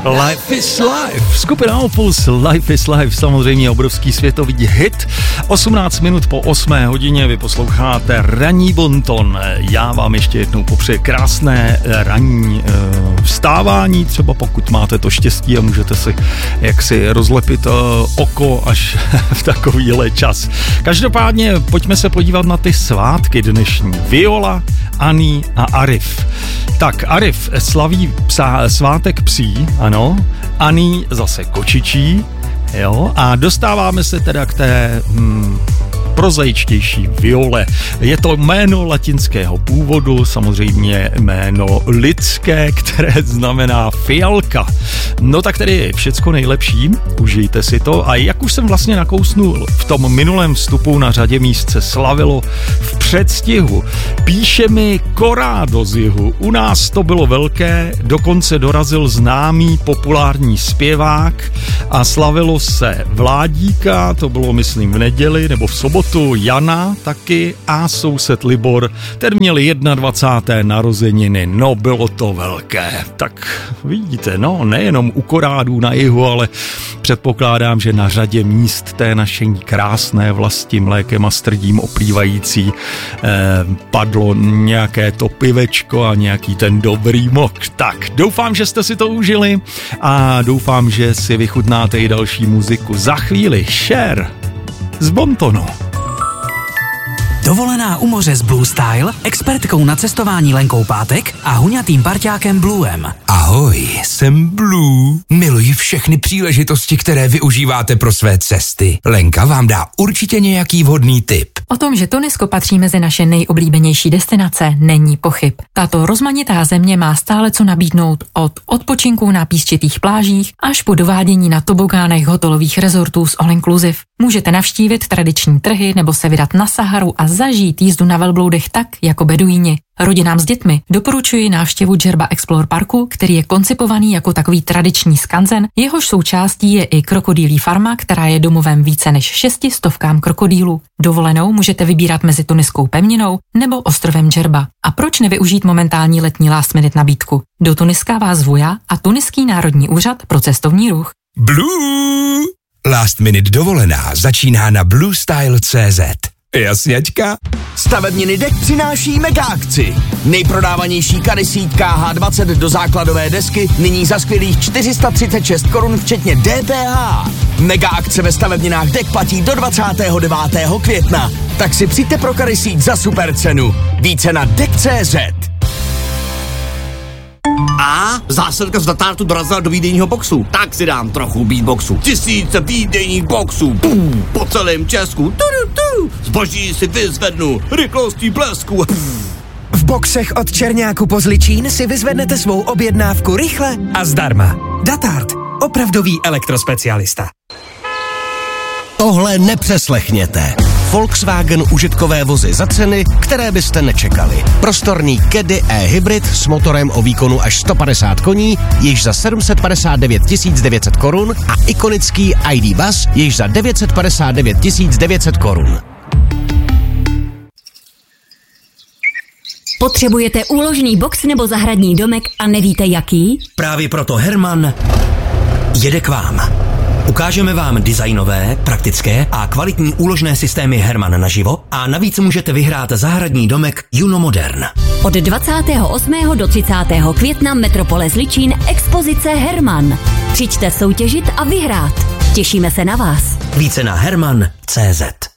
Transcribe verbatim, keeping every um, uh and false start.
Life is Life. Skupina Opus, Life is Life, samozřejmě obrovský světový hit. osmnáct minut po osmé hodině vy posloucháte Ranní bonton. Já vám ještě jednou popřeji krásné ranní e, vstávání, třeba pokud máte to štěstí a můžete si jaksi rozlepit e, oko až v takovýhle čas. Každopádně pojďme se podívat na ty svátky dnešní. Viola, Ani a Arif. Tak Arif slaví psa, svátek psí, ano, Ani zase kočičí, jo, a dostáváme se teda k té hmm, prozaičtější Viole. Je to jméno latinského původu, samozřejmě jméno lidské, které znamená fialka. No tak tedy všecko nejlepší, užijte si to, a jak už jsem vlastně nakousnul v tom minulém vstupu, na řadě míst se slavilo v předstihu. Píše mi Corrado z jihu, u nás to bylo velké, dokonce dorazil známý populární zpěvák a slavilo se Vládíka, to bylo myslím v neděli nebo v sobotu, Jana taky a soused Libor, ten měli dvacáté první narozeniny, no bylo to velké. Tak vidíte, no nejenom u Korádů na jihu, ale předpokládám, že na řadě míst té naší krásné vlasti mlékem a strdím oplývající eh, padlo nějaké to pivečko a nějaký ten dobrý mok. Tak doufám, že jste si to užili a doufám, že si vychutnáte i další muziku. Za chvíli Cher z Bontonu. Dovolená u moře s Blue Style, expertkou na cestování Lenkou Pátek a huňatým parťákem Bluem. Ahoj, jsem Blue. Miluji všechny příležitosti, které využíváte pro své cesty. Lenka vám dá určitě nějaký vhodný tip. O tom, že Tunisko patří mezi naše nejoblíbenější destinace, není pochyb. Tato rozmanitá země má stále co nabídnout od odpočinků na písčitých plážích až po dovádění na tobogánech hotelových rezortů s all inclusive. Můžete navštívit tradiční trhy nebo se vydat na Saharu a zažít jízdu na velbloudech tak, jako beduíni. Rodinám s dětmi doporučuji návštěvu Džerba Explore Parku, který je koncipovaný jako takový tradiční skanzen, jehož součástí je i krokodýlí farma, která je domovem více než šesti stovkám krokodýlů. Dovolenou můžete vybírat mezi tuniskou pevninou nebo ostrovem Džerba. A proč nevyužít momentální letní last minute nabídku? Do Tuniska vás zvu já a Tuniský národní úřad pro cestovní ruch. Blue! Last minute dovolená začíná na blue style tečka cé zet. Jasňačka? Stavebniny Dek přináší mega akci. Nejprodávanější kady síť K H dvacet do základové desky nyní za skvělých čtyři sta třicet šest korun včetně D P H. Mega akce ve stavebninách Dek platí do dvacátého devátého května. Tak si přijďte pro kady síť za super cenu. Více na dek tečka cé zet. A zásilka z Datartu dorazila do výdejního boxu. Tak si dám trochu beatboxu. Tisíce výdejních boxů. Pum, po celém Česku. Tu, tu, tu. Zboží si vyzvednu. Rychlostí blesku. V boxech od Černáku po Zličín si vyzvednete svou objednávku rychle a zdarma. Datart. Opravdový elektrospecialista. Tohle nepřeslechněte. Volkswagen užitkové vozy za ceny, které byste nečekali. Prostorný Caddy e-hybrid s motorem o výkonu až sto padesát koní, již za sedm set padesát devět tisíc devět set korun a ikonický I D Bus již za devět set padesát devět tisíc devět set korun. Potřebujete úložný box nebo zahradní domek a nevíte jaký? Právě proto Herman jede k vám. Ukážeme vám designové, praktické a kvalitní úložné systémy Herman naživo a navíc můžete vyhrát zahradní domek Juno Modern. Od dvacátého osmého do třicátého května Metropole Zličín expozice Herman. Přijďte soutěžit a vyhrát. Těšíme se na vás. Více na herman tečka cé zet.